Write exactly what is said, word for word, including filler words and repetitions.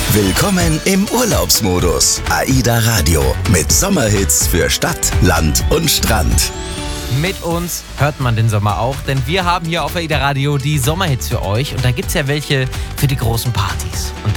Willkommen im Urlaubsmodus. AIDA Radio mit Sommerhits für Stadt, Land und Strand. Mit uns hört man den Sommer auch, denn wir haben hier auf AIDA Radio die Sommerhits für euch. Und da gibt es ja welche für die großen Partys. Und